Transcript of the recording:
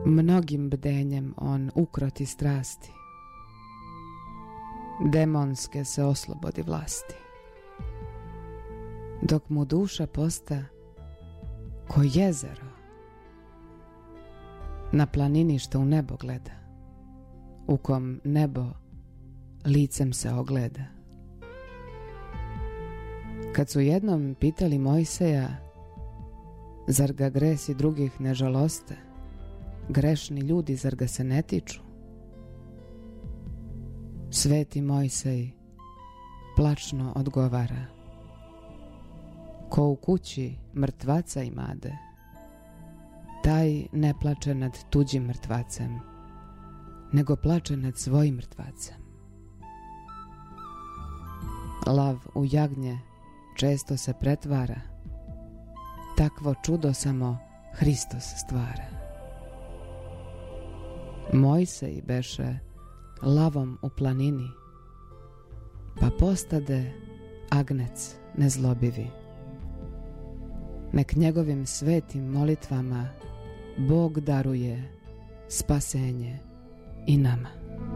Mnogim bdenjem on ukroti strasti, demonske se oslobodi vlasti, dok mu duša posta ko jezero na planini što u nebo gleda, u kom nebo licem se ogleda. Kad su jednom pitali Mojseja, zar ga gresi drugih ne žaloste, grešni ljudi zar ga se ne tiču? Sveti Mojsej plačno odgovara, ko u kući mrtvaca imade, taj ne plače nad tuđim mrtvacem, nego plače nad svojim mrtvacem. Lav u jagnje često se pretvara, takvo čudo samo Hristos stvara. Mojsej beše lavom u planini, pa postade agnec nezlobivi. Nek njegovim svetim molitvama Bog daruje spasenje i nama.